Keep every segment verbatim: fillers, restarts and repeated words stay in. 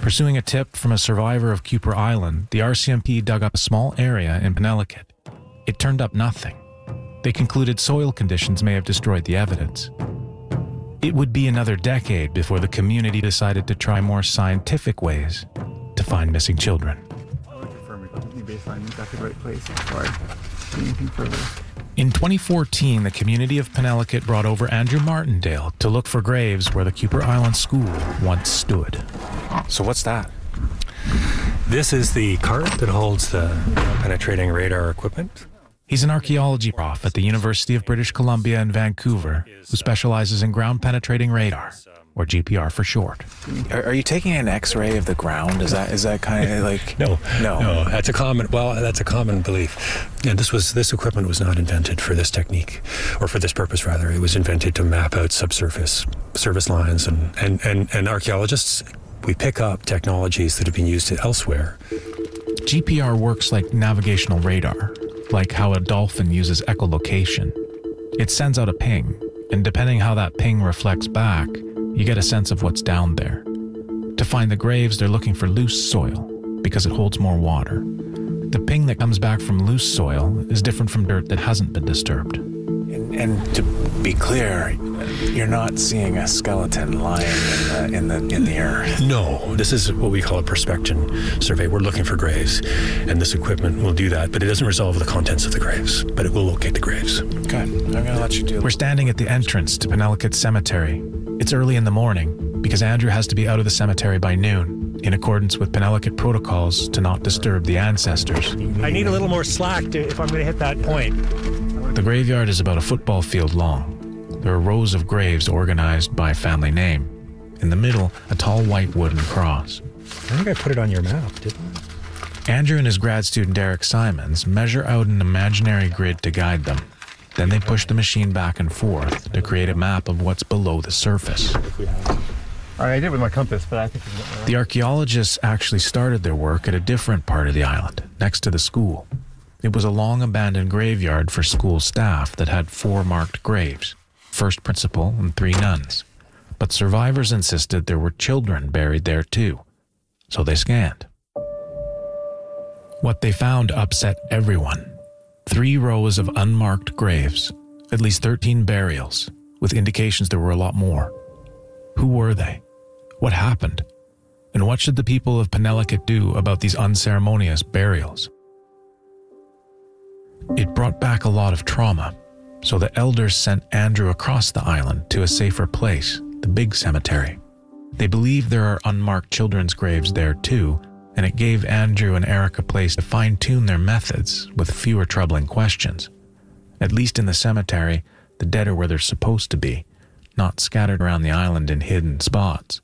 Pursuing a tip from a survivor of Kuper Island, the R C M P dug up a small area in Penelakut. It turned up nothing. They concluded soil conditions may have destroyed the evidence. It would be another decade before the community decided to try more scientific ways to find missing children. In twenty fourteen, the community of Penelakut brought over Andrew Martindale to look for graves where the Kuper Island School once stood. So what's that? This is the cart that holds the penetrating radar equipment. He's an archaeology prof at the University of British Columbia in Vancouver who specializes in ground-penetrating radar, or G P R for short. Are, are you taking an X-ray of the ground? Is that is that kind of like... No, no, no. That's a common. Well, that's a common belief. Yeah, this was this equipment was not invented for this technique, or for this purpose rather. It was invented to map out subsurface service lines, and and and, and archaeologists, we pick up technologies that have been used elsewhere. G P R works like navigational radar, like how a dolphin uses echolocation. It sends out a ping, and depending how that ping reflects back, you get a sense of what's down there. To find the graves, they're looking for loose soil, because it holds more water. The ping that comes back from loose soil is different from dirt that hasn't been disturbed. And, and to be clear, you're not seeing a skeleton lying in the, in the in the earth. No, this is what we call a prospection survey. We're looking for graves, and this equipment will do that, but it doesn't resolve the contents of the graves, but it will locate the graves. Good. I'm going to let you do it. We're standing at the entrance to Penelakut Cemetery. It's early in the morning because Andrew has to be out of the cemetery by noon, in accordance with Penelakut protocols to not disturb the ancestors. I need a little more slack to, if I'm going to hit that point. The graveyard is about a football field long. There are rows of graves organized by family name. In the middle, a tall white wooden cross. I think I put it on your map, didn't I? Andrew and his grad student Derek Simons measure out an imaginary grid to guide them. Then they push the machine back and forth to create a map of what's below the surface. All right, I did it with my compass, but I think it's The archaeologists actually started their work at a different part of the island, next to the school. It was a long-abandoned graveyard for school staff that had four marked graves, first principal and three nuns. But survivors insisted there were children buried there too, so they scanned. What they found upset everyone. Three rows of unmarked graves, at least thirteen burials, with indications there were a lot more. Who were they? What happened? And what should the people of Penelakut do about these unceremonious burials? It brought back a lot of trauma, so the elders sent Andrew across the island to a safer place, the big cemetery. They believe there are unmarked children's graves there too, and it gave Andrew and Eric a place to fine-tune their methods with fewer troubling questions. At least in the cemetery, the dead are where they're supposed to be, not scattered around the island in hidden spots.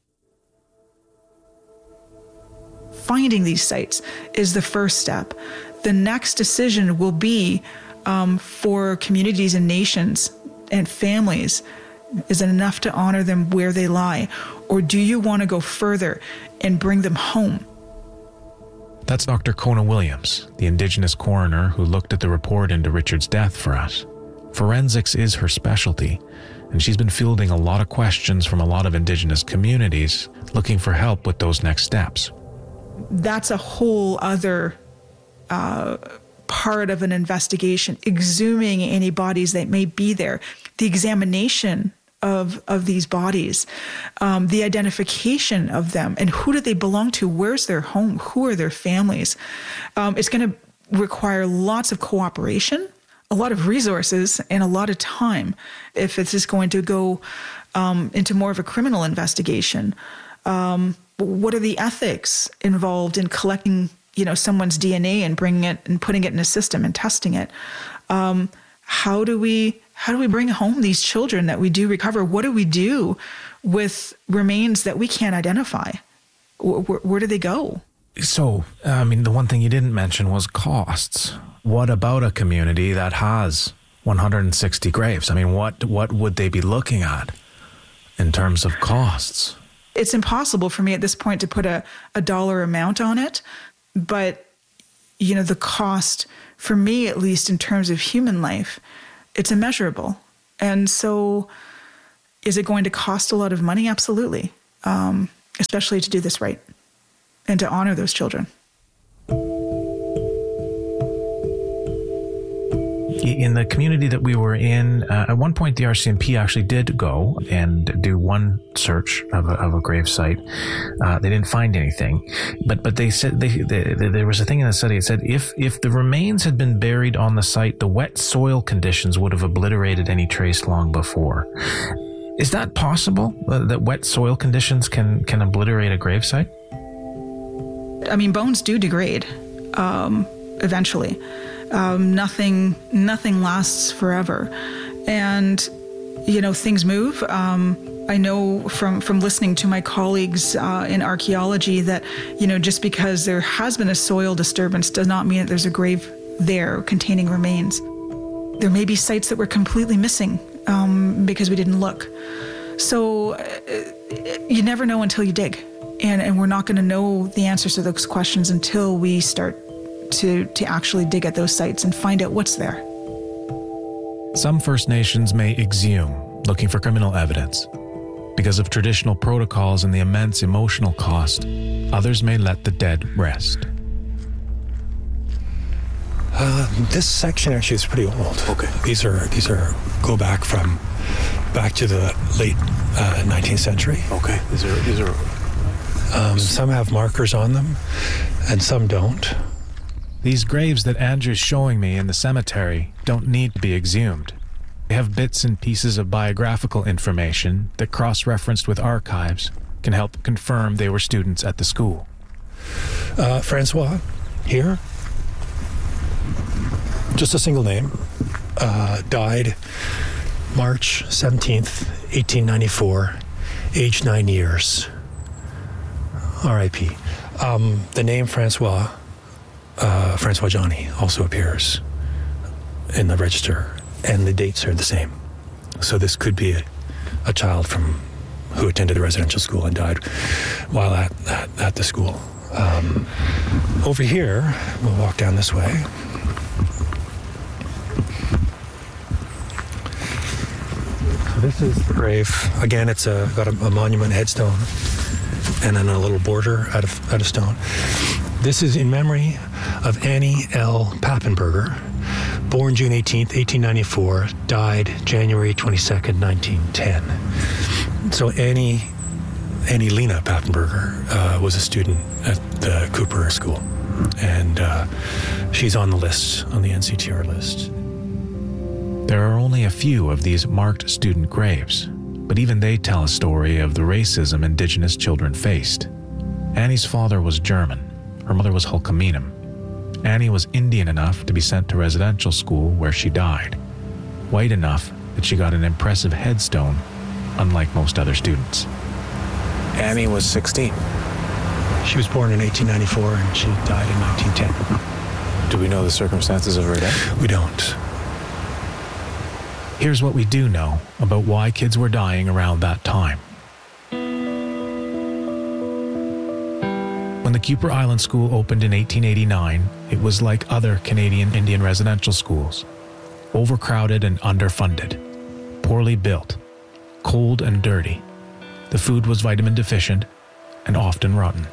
Finding these sites is the first step. The next decision will be um, for communities and nations and families. Is it enough to honor them where they lie? Or do you want to go further and bring them home? That's Doctor Kona Williams, the Indigenous coroner who looked at the report into Richard's death for us. Forensics is her specialty, and she's been fielding a lot of questions from a lot of Indigenous communities looking for help with those next steps. That's a whole other uh, part of an investigation, exhuming any bodies that may be there, the examination of of these bodies, um, the identification of them, and who do they belong to? Where's their home? Who are their families? Um, it's going to require lots of cooperation, a lot of resources, and a lot of time if this is going to go um, into more of a criminal investigation. Um, what are the ethics involved in collecting, you know, someone's D N A and bringing it and putting it in a system and testing it? Um, how do we how do we bring home these children that we do recover? What do we do with remains that we can't identify? Where, where do they go? So, I mean, the one thing you didn't mention was costs. What about a community that has one hundred sixty graves? I mean, what what would they be looking at in terms of costs? It's impossible for me at this point to put a, a dollar amount on it, but, you know, the cost, for me at least in terms of human life, it's immeasurable. And so is it going to cost a lot of money? Absolutely, um, especially to do this right. and to honor those children. In the community that we were in, uh, at one point the R C M P actually did go and do one search of a, of a grave site. Uh, they didn't find anything, but but they said they, they, they, there was a thing in the study. It said if if the remains had been buried on the site, the wet soil conditions would have obliterated any trace long before. Is that possible? Uh, that wet soil conditions can can obliterate a grave site? I mean, bones do degrade um, eventually. Um, nothing, nothing lasts forever, and you know things move. Um, I know from from listening to my colleagues uh, in archaeology that you know just because there has been a soil disturbance does not mean that there's a grave there containing remains. There may be sites that were completely missing um, because we didn't look. So uh, you never know until you dig, and and we're not going to know the answers to those questions until we start to to actually dig at those sites and find out what's there. Some First Nations may exhume, looking for criminal evidence. Because of traditional protocols and the immense emotional cost, others may let the dead rest. Uh, this section actually is pretty old. Okay. These are these are go back from back to the late uh, nineteenth century. Okay. These are these are. Um, some have markers on them, and some don't. These graves that Andrew's showing me in the cemetery don't need to be exhumed. They have bits and pieces of biographical information that, cross-referenced with archives, can help confirm they were students at the school. Uh, Francois, here, just a single name, uh, died March seventeenth, eighteen ninety-four, age nine years. R I P Um, the name Francois, uh, Francois Johnny, also appears in the register, and the dates are the same. So this could be a, a child from who attended the residential school and died while at, at, at the school. Um, over here, we'll walk down this way. So this is the grave. Again, it's a, got a, a monument headstone and then a little border out of, out of stone. This is in memory of Annie L. Pappenberger, born June eighteenth, eighteen ninety-four, died January twenty-second, nineteen ten. So Annie, Annie Lena Pappenberger uh, was a student at the Cooper School, and uh, she's on the list, on the N C T R list. There are only a few of these marked student graves, but even they tell a story of the racism Indigenous children faced. Annie's father was German. Her mother was Hulkaminam. Annie was Indian enough to be sent to residential school where she died. White enough that she got an impressive headstone, unlike most other students. Annie was sixteen. She was born in eighteen ninety-four and she died in nineteen ten. Do we know the circumstances of her death? We don't. Here's what we do know about why kids were dying around that time. When the Cooper Island School opened in eighteen eighty-nine, it was like other Canadian Indian residential schools. Overcrowded and underfunded. Poorly built. Cold and dirty. The food was vitamin deficient and often rotten.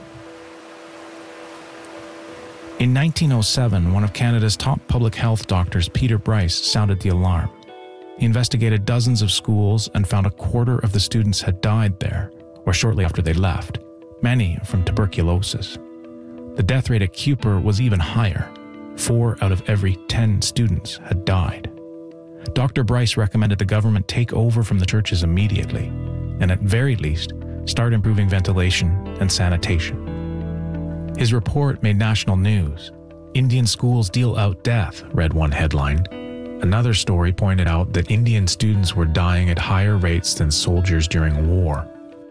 In nineteen oh seven, one of Canada's top public health doctors, Peter Bryce, sounded the alarm. He investigated dozens of schools and found a quarter of the students had died there, or shortly after they left, many from tuberculosis. The death rate at Cooper was even higher. Four out of every ten students had died. Doctor Bryce recommended the government take over from the churches immediately, and at very least, start improving ventilation and sanitation. His report made national news. Indian schools deal out death, read one headline. Another story pointed out that Indian students were dying at higher rates than soldiers during war.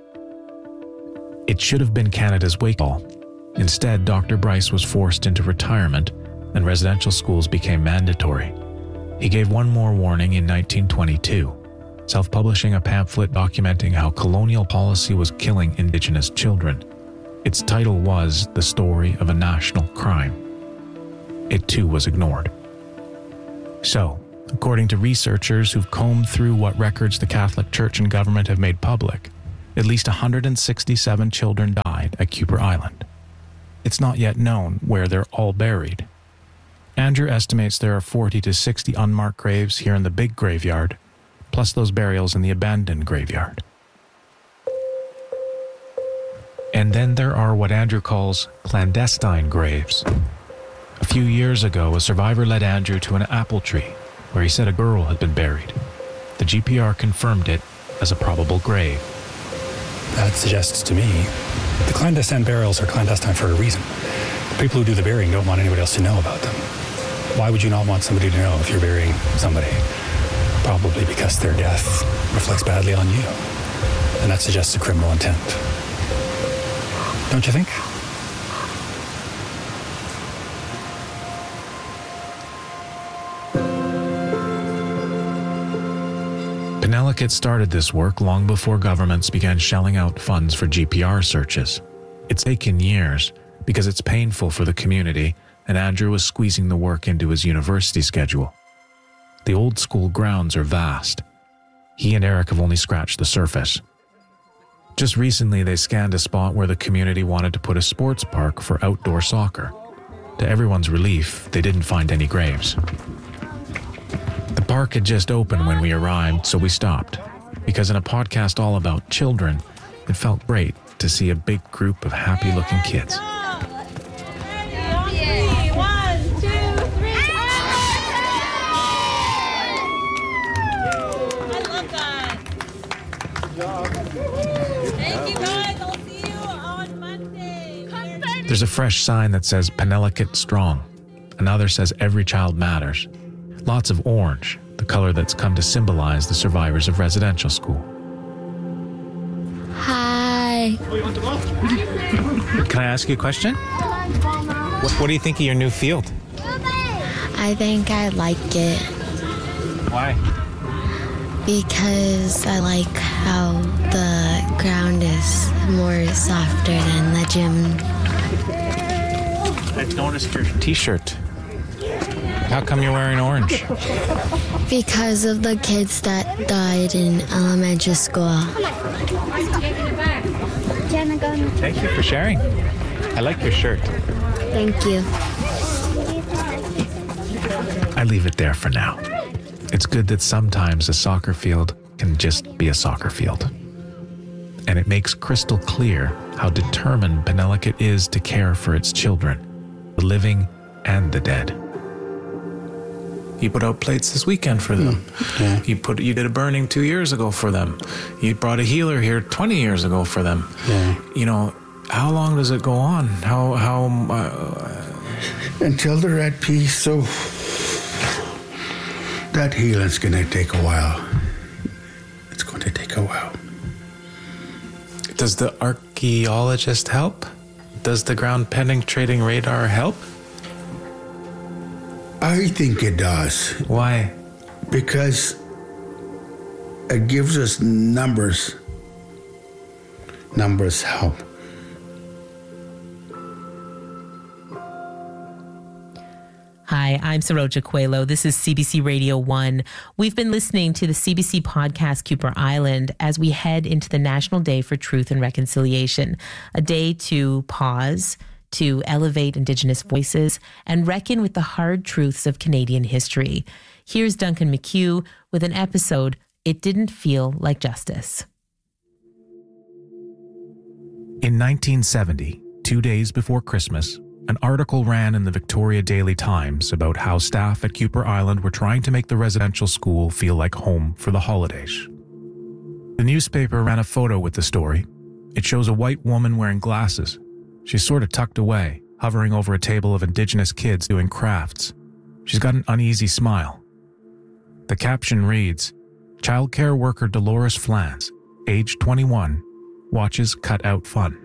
It should have been Canada's wake call. Instead, Doctor Bryce was forced into retirement, and residential schools became mandatory. He gave one more warning in nineteen twenty-two, self-publishing a pamphlet documenting how colonial policy was killing Indigenous children. Its title was The Story of a National Crime. It too was ignored. So, according to researchers who've combed through what records the Catholic Church and government have made public, at least one hundred sixty-seven children died at Cooper Island. it's not yet known where they're all buried. Andrew estimates there are forty to sixty unmarked graves here in the big graveyard, plus those burials in the abandoned graveyard. And then there are what Andrew calls clandestine graves. A few years ago, a survivor led Andrew to an apple tree where he said a girl had been buried. The G P R confirmed it as a probable grave. That suggests to me the clandestine burials are clandestine for a reason. The people who do the burying don't want anybody else to know about them. Why would you not want somebody to know if you're burying somebody? Probably because their death reflects badly on you. And that suggests a criminal intent. Don't you think? Penelakut started this work long before governments began shelling out funds for G P R searches. It's taken years because it's painful for the community, and Andrew was squeezing the work into his university schedule. The old school grounds are vast. He and Eric have only scratched the surface. Just recently, they scanned a spot where the community wanted to put a sports park for outdoor soccer. To everyone's relief, they didn't find any graves. The park had just opened when we arrived, so we stopped. Because in a podcast all about children, it felt great to see a big group of happy-looking kids. There's a fresh sign that says Penelakut Strong. Another says Every Child Matters. Lots of orange, the color that's come to symbolize the survivors of residential school. Hi. Can I ask you a question? What, what do you think of your new field? I think I like it Why? because I like how the ground is more softer than the gym. I've noticed your t-shirt. How come you're wearing orange? Because of the kids that died in elementary school. Thank you for sharing. I like your shirt. Thank you. I leave it there for now. It's good that sometimes a soccer field can just be a soccer field. And it makes crystal clear how determined Penelakut is to care for its children, the living and the dead. You put out plates this weekend for them. Mm, yeah. You put you did a burning two years ago for them. You brought a healer here twenty years ago for them. Yeah. You know, how long does it go on? How how uh, until they're at peace? So that healing's gonna take a while. It's going to take a while. Does the archaeologist help? Does the ground penetrating radar help? I think it does. Why? Because it gives us numbers. Numbers help. Hi, I'm Saroja Coelho. This is C B C Radio one. We've been listening to the C B C podcast Kuper Island as we head into the National Day for Truth and Reconciliation, a day to pause, to elevate Indigenous voices, and reckon with the hard truths of Canadian history. Here's Duncan McHugh with an episode, It Didn't Feel Like Justice. In nineteen seventy, two days before Christmas, an article ran in the Victoria Daily Times about how staff at Kuper Island were trying to make the residential school feel like home for the holidays. The newspaper ran a photo with the story. It shows a white woman wearing glasses. She's sort of tucked away, hovering over a table of Indigenous kids doing crafts. She's got an uneasy smile. The caption reads, Childcare worker Dolores Flans, age twenty-one, watches Cut Out Fun.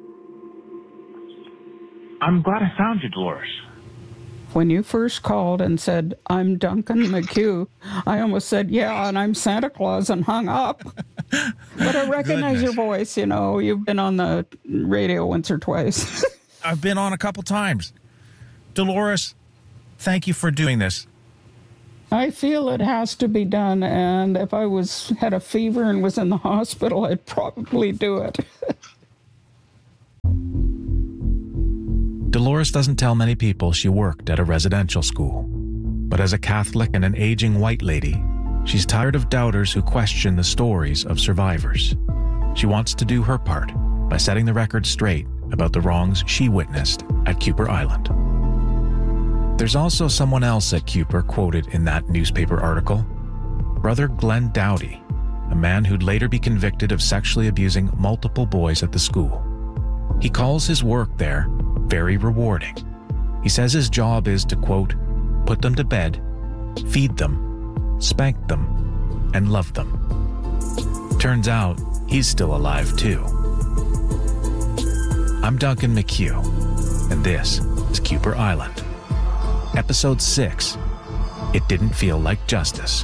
I'm glad I found you, Dolores. When you first called and said, I'm Duncan McHugh, I almost said, yeah, and I'm Santa Claus, and hung up. But I recognize Goodness. your voice. You know, you've been on the radio once or twice. I've been on a couple times. Dolores, thank you for doing this. I feel it has to be done, and if I was had a fever and was in the hospital, I'd probably do it. Dolores doesn't tell many people she worked at a residential school. But as a Catholic and an aging white lady, she's tired of doubters who question the stories of survivors. She wants to do her part by setting the record straight about the wrongs she witnessed at Kuper Island. There's also someone else at Kuper quoted in that newspaper article, Brother Glenn Dowdy, a man who'd later be convicted of sexually abusing multiple boys at the school. He calls his work there very rewarding. He says his job is to, quote, put them to bed, feed them, spank them, and love them. Turns out he's still alive too. I'm Duncan McHugh, and this is Kuper Island. Episode six, It Didn't Feel Like Justice.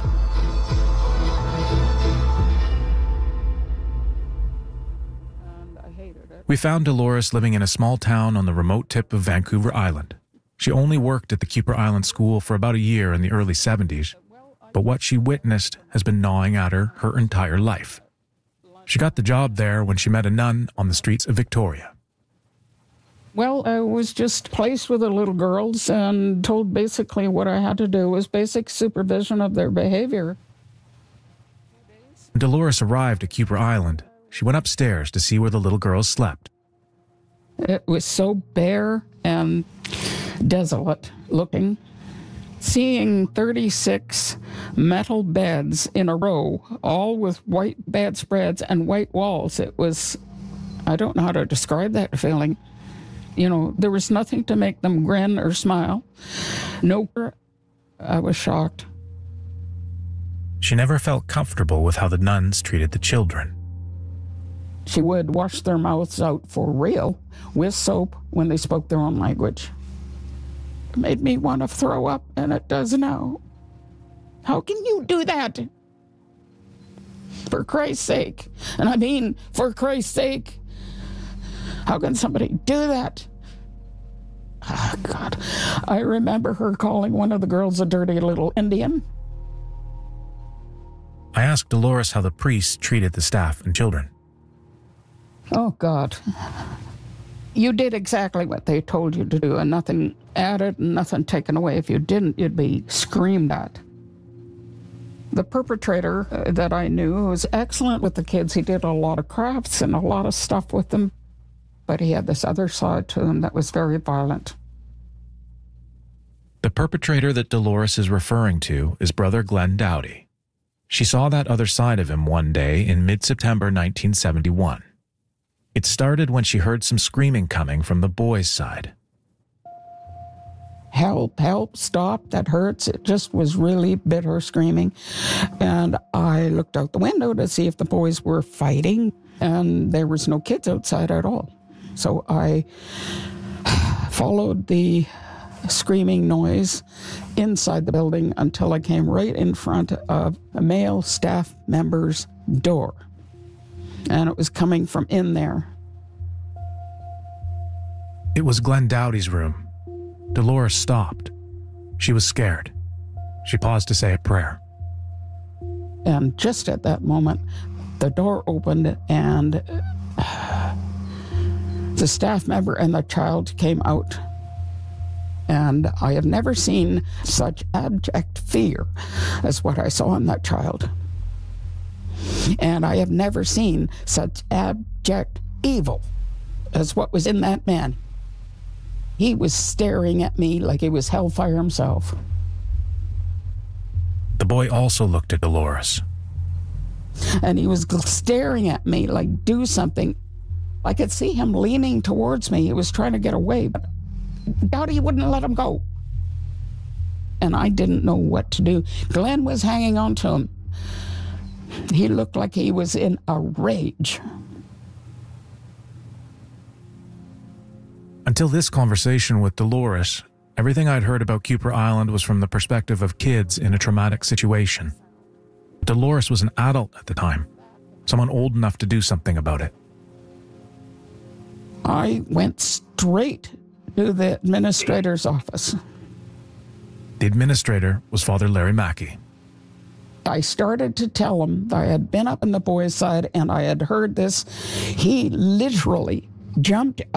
We found Dolores living in a small town on the remote tip of Vancouver Island. She only worked at the Kuper Island School for about a year in the early seventies, but what she witnessed has been gnawing at her her entire life. She got the job there when she met a nun on the streets of Victoria. Well, I was just placed with the little girls and told basically what I had to do was basic supervision of their behavior. When Dolores arrived at Kuper Island, she went upstairs to see where the little girls slept. It was so bare and desolate looking. Seeing thirty-six metal beds in a row, all with white bedspreads and white walls, it was, I don't know how to describe that feeling. You know, there was nothing to make them grin or smile. No, I was shocked. She never felt comfortable with how the nuns treated the children. She would wash their mouths out for real with soap when they spoke their own language. It made me want to throw up, and it does now. How can you do that? For Christ's sake. And I mean, for Christ's sake. How can somebody do that? Oh, God. I remember her calling one of the girls a dirty little Indian. I asked Dolores how the priests treated the staff and children. Oh, God. You did exactly what they told you to do, and nothing added and nothing taken away. If you didn't, you'd be screamed at. The perpetrator uh, that I knew was excellent with the kids. He did a lot of crafts and a lot of stuff with them, but he had this other side to him that was very violent. The perpetrator that Dolores is referring to is Brother Glenn Dowdy. She saw that other side of him one day in mid-September nineteen seventy-one. It started when she heard some screaming coming from the boys' side. Help, help, stop, that hurts. It just was really bitter screaming. And I looked out the window to see if the boys were fighting, and there was no kids outside at all. So I followed the screaming noise inside the building until I came right in front of a male staff member's door. And it was coming from in there. It was Glenn Dowdy's room. Dolores stopped. She was scared. She paused to say a prayer. And just at that moment, the door opened and the staff member and the child came out. And I have never seen such abject fear as what I saw in that child. And I have never seen such abject evil as what was in that man. He was staring at me like he was hellfire himself. The boy also looked at Dolores. And he was staring at me like, do something. I could see him leaning towards me. He was trying to get away, but Dowdy wouldn't let him go. And I didn't know what to do. Glenn was hanging on to him. He looked like he was in a rage. Until this conversation with Dolores, everything I'd heard about Kuper Island was from the perspective of kids in a traumatic situation. Dolores was an adult at the time, someone old enough to do something about it. I went straight to the administrator's office. The administrator was Father Larry Mackey. I started to tell him that I had been up on the boys' side and I had heard this. He literally jumped